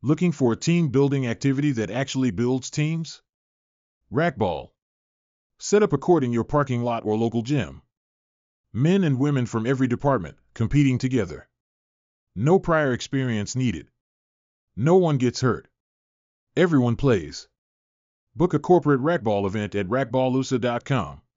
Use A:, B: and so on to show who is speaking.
A: Looking for a team building activity that actually builds teams? Racquetball. Set up a court in your parking lot or local gym. Men and women from every department, competing together. No prior experience needed. No one gets hurt. Everyone plays. Book a corporate racquetball event at racquetballusa.com.